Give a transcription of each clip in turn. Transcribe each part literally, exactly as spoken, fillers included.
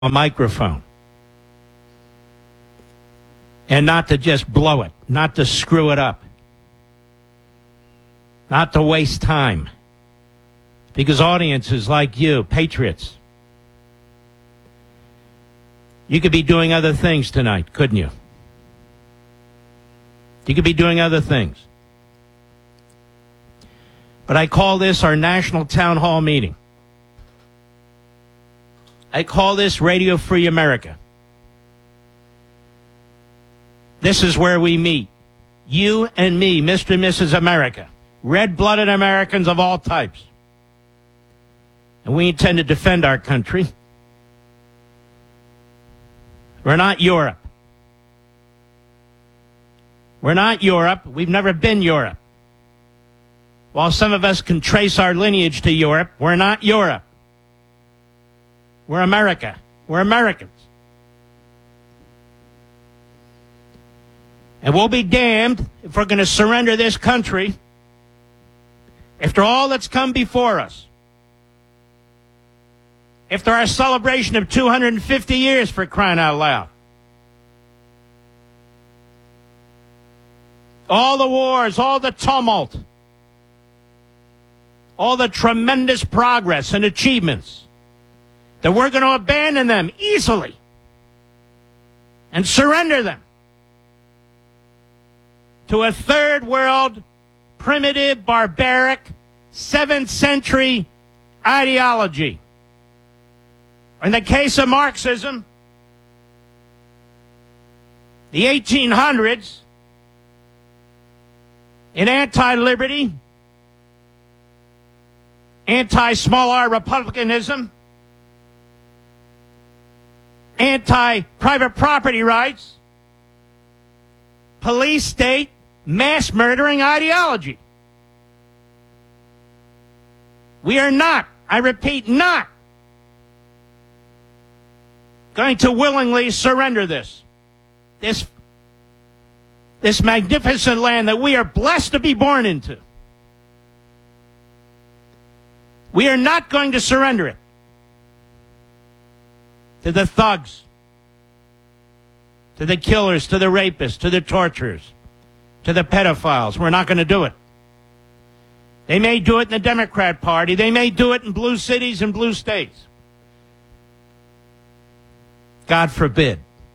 a microphone. And not to just blow it, not to screw it up, not to waste time. Because audiences like you, patriots, you could be doing other things tonight, couldn't you? You could be doing other things. But I call this our National Town Hall meeting. I call this Radio Free America. This is where we meet. You and me, Mister and Missus America. Red-blooded Americans of all types. And we intend to defend our country. We're not Europe. We're not Europe. We've never been Europe. While some of us can trace our lineage to Europe, we're not Europe. We're America. We're Americans. And we'll be damned if we're going to surrender this country after all that's come before us. After our celebration of two hundred fifty years, for crying out loud. All the wars, all the tumult, all the tremendous progress and achievements, that we're going to abandon them easily and surrender them to a third world, primitive, barbaric, seventh century ideology. In the case of Marxism, the eighteen hundreds, in anti-liberty, anti-small r republicanism, anti-private property rights, police state, mass murdering ideology. We are not, I repeat, not going to willingly surrender this. This, this magnificent land that we are blessed to be born into. We are not going to surrender it to the thugs, to the killers, to the rapists, to the torturers, to the pedophiles. We're not going to do it. They may do it in the Democrat Party. They may do it in blue cities and blue states. God forbid.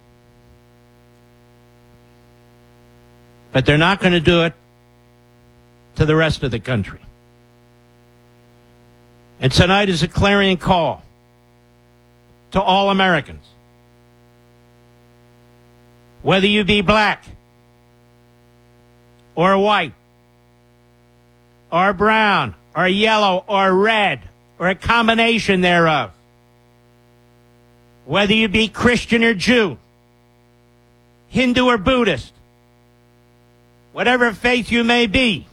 But they're not going to do it to the rest of the country. And tonight is a clarion call to all Americans. Whether you be black or white or brown or yellow or red or a combination thereof. Whether you be Christian or Jew, Hindu or Buddhist, whatever faith you may be,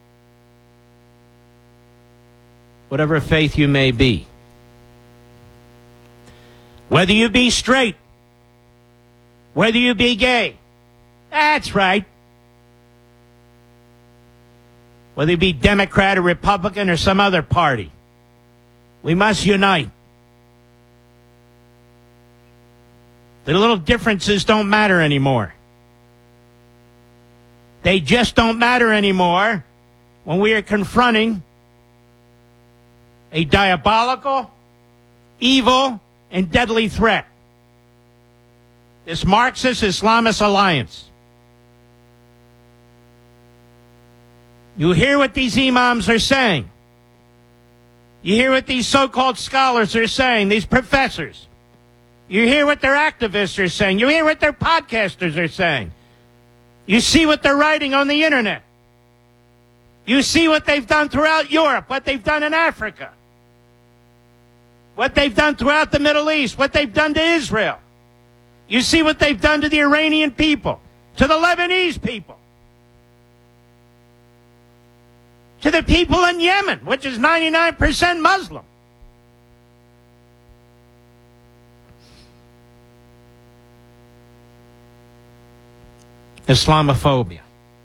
whatever faith you may be, whether you be straight, whether you be gay, that's right, whether you be Democrat or Republican or some other party, we must unite. The little differences don't matter anymore. They just don't matter anymore when we are confronting a diabolical, evil, and deadly threat. This Marxist Islamist alliance. You hear what these imams are saying. You hear what these so-called scholars are saying, these professors. You hear what their activists are saying. You hear what their podcasters are saying. You see what they're writing on the internet. You see what they've done throughout Europe, what they've done in Africa, what they've done throughout the Middle East, what they've done to Israel. You see what they've done to the Iranian people, to the Lebanese people, to the people in Yemen, which is ninety-nine percent Muslim. Islamophobia.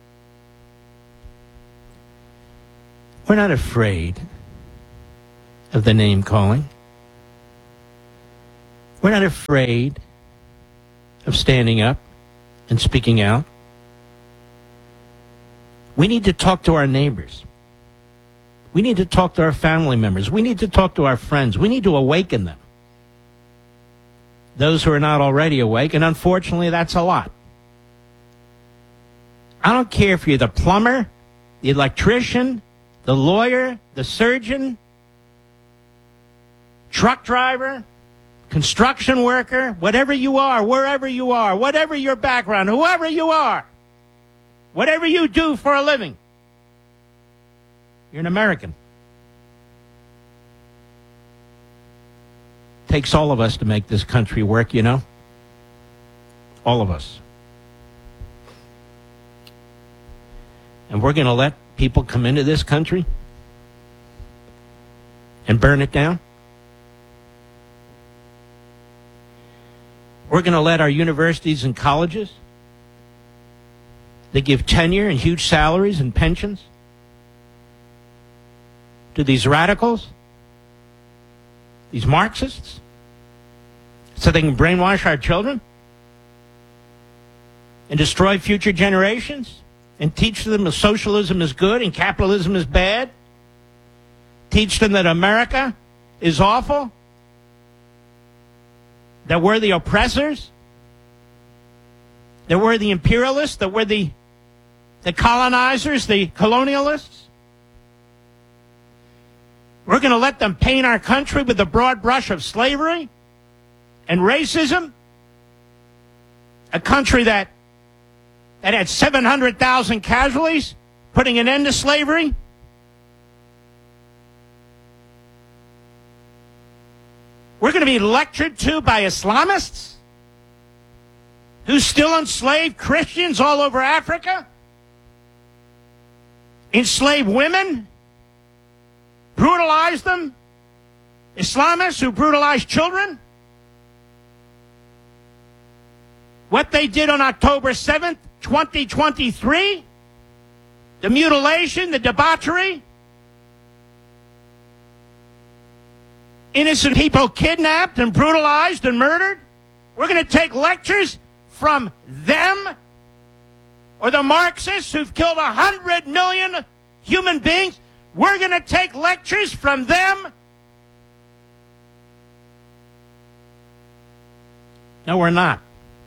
We're not afraid of the name calling. We're not afraid of standing up and speaking out. We need to talk to our neighbors. We need to talk to our family members. We need to talk to our friends. We need to awaken them. Those who are not already awake, and unfortunately, that's a lot. I don't care if you're the plumber, the electrician, the lawyer, the surgeon, truck driver, construction worker, whatever you are, wherever you are, whatever your background, whoever you are, whatever you do for a living, you're an American. Takes all of us to make this country work, you know? All of us. And we're going to let people come into this country and burn it down? We're going to let our universities and colleges that give tenure and huge salaries and pensions to these radicals, these Marxists, so they can brainwash our children and destroy future generations and teach them that socialism is good and capitalism is bad? Teach them that America is awful? That we're the oppressors? That we're the imperialists? That we're the, the colonizers, the colonialists? We're going to let them paint our country with the broad brush of slavery and racism? A country that, that had seven hundred thousand casualties, putting an end to slavery? We're going to be lectured to by Islamists who still enslave Christians all over Africa? Enslave women? Brutalize them? Islamists who brutalize children? What they did on October seventh, twenty twenty-three? The mutilation, the debauchery? Innocent people kidnapped and brutalized and murdered? We're going to take lectures from them? Or the Marxists who've killed a hundred million human beings? We're going to take lectures from them? No, we're not.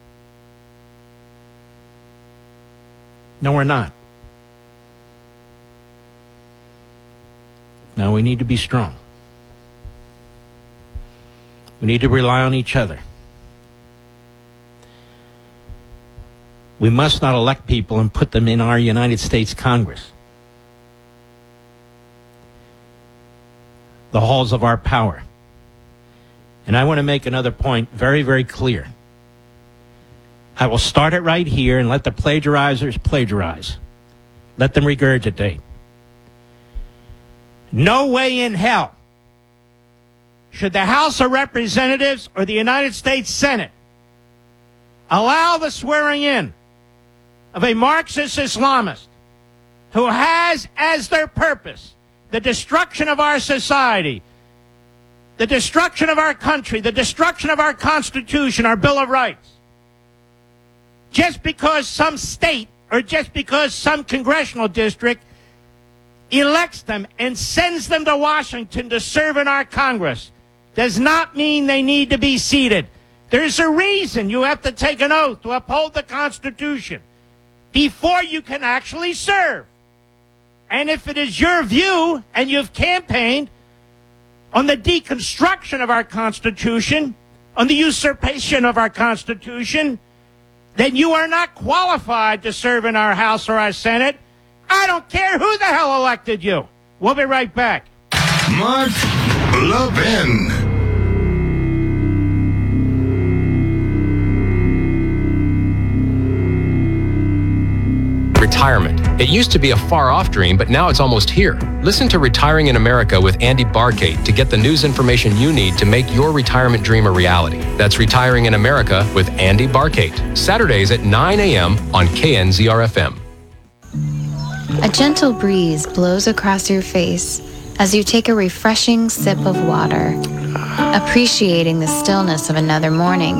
No, we're not. No, we need to be strong. We need to rely on each other. We must not elect people and put them in our United States Congress, the halls of our power. And I want to make another point very, very clear. I will start it right here and let the plagiarizers plagiarize. Let them regurgitate. No way in hell should the House of Representatives or the United States Senate allow the swearing in of a Marxist Islamist who has as their purpose the destruction of our society, the destruction of our country, the destruction of our Constitution, our Bill of Rights. Just because some state or just because some congressional district elects them and sends them to Washington to serve in our Congress does not mean they need to be seated. There's a reason you have to take an oath to uphold the Constitution before you can actually serve. And if it is your view and you've campaigned on the deconstruction of our Constitution, on the usurpation of our Constitution, then you are not qualified to serve in our House or our Senate. I don't care who the hell elected you. We'll be right back. Mark Levin. Retirement. It used to be a far-off dream, but now it's almost here. Listen to Retiring in America with Andy Barkate to get the news information you need to make your retirement dream a reality. That's Retiring in America with Andy Barkate. Saturdays at nine a.m. on K N Z R F M. A gentle breeze blows across your face as you take a refreshing sip of water, appreciating the stillness of another morning